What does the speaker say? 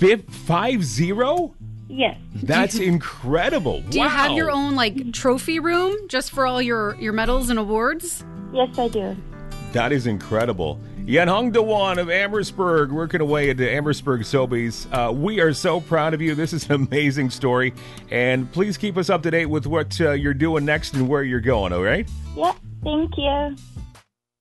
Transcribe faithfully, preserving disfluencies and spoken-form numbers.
Fif- five zero? Yes. That's incredible. Do wow. you have your own like trophy room just for all your, your medals and awards? Yes, I do. That is incredible. Yanhong Dewan of Amherstburg, working away at the Amherstburg Sobeys. Uh, we are so proud of you. This is an amazing story. And please keep us up to date with what uh, you're doing next and where you're going, all right? Yep, thank you.